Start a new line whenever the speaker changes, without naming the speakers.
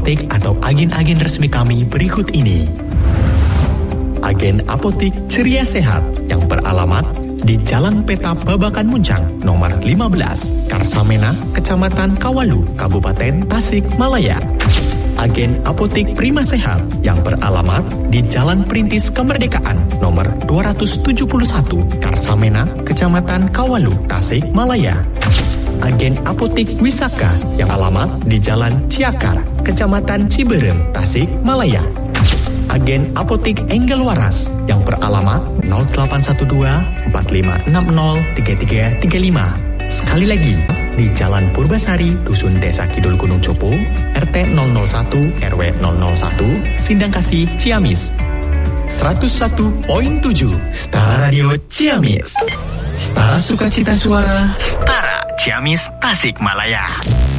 apotek atau agen-agen resmi kami berikut ini. Agen Apotik Ceria Sehat yang beralamat di Jalan Peta Babakan Muncang, nomor 15, Karsamena, Kecamatan Kawalu, Kabupaten Tasikmalaya. Agen Apotik Prima Sehat yang beralamat di Jalan Perintis Kemerdekaan, nomor 271, Karsamena, Kecamatan Kawalu, Tasikmalaya. Agen Apotik Wisaka yang alamat di Jalan Ciakar, Kecamatan Ciberem, Tasikmalaya. Agen Apotik Enggel Waras yang beralamat 0812 4560 3335. Sekali lagi, di Jalan Purbasari, Dusun Desa Kidul Gunung Copo, RT 001 RW 001, Sindangkasih, Ciamis. 101.7 Setara Radio Ciamis. Setara Sukacita Suara, Setara Ciamis, Tasikmalaya.